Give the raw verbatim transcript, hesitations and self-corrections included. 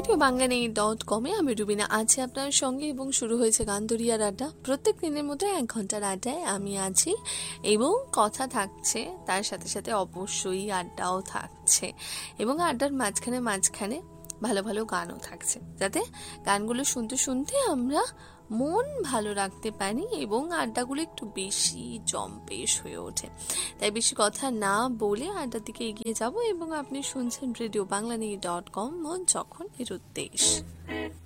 Radio বাংলানি dot কমে আমি রুবিনা আছি আপনার সঙ্গে এবং শুরু হয়েছে গান দরিয়ার আড্ডা। প্রত্যেক দিনের মধ্যে এক ঘন্টার আড্ডায় আমি আছি এবং কথা থাকছে, তার সাথে সাথে অবশ্যই আড্ডাও থাকছে এবং আড্ডার মাঝখানে মাঝখানে ভালো ভালো গানও থাকছে, যাতে গানগুলো শুনতে শুনতে আমরা মন ভালো রাখতে পারি এবং আড্ডাগুলো একটু বেশি জম্পেশ হয়ে ওঠে। তাই বেশি কথা না বলে আড্ডার দিকে এগিয়ে যাব এবং আপনি শুনছেন রেডিও বাংলানি ডট কম, মন যখন নিরুদ্দেশ।